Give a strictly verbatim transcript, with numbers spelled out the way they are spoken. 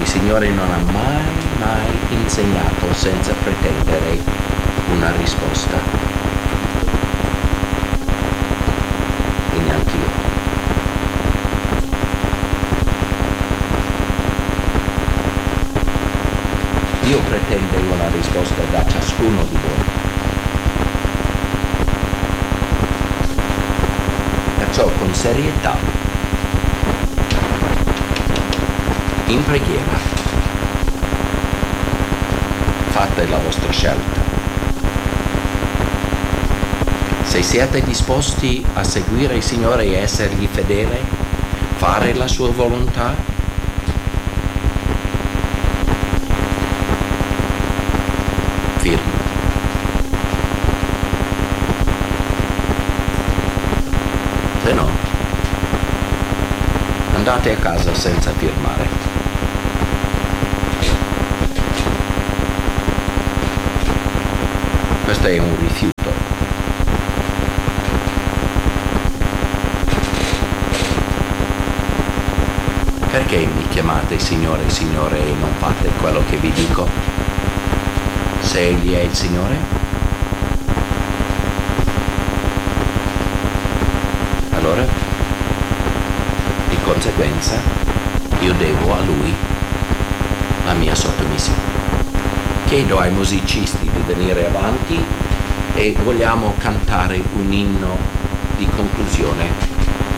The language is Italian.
Signore non ha mai, mai insegnato senza pretendere una risposta. E neanch'io. Dio pretende una risposta da ciascuno di voi. Perciò con serietà, in preghiera, fate la vostra scelta. Se siete disposti a seguire il Signore e essergli fedele, fare la sua volontà, firmi. Se no, andate a casa senza firmare. Questo è un rifiuto. Perché mi chiamate Signore, Signore e non fate quello che vi dico? Se Egli è il Signore? Allora, di conseguenza, io devo a Lui la mia sottomissione. Chiedo ai musicisti di venire avanti e vogliamo cantare un inno di conclusione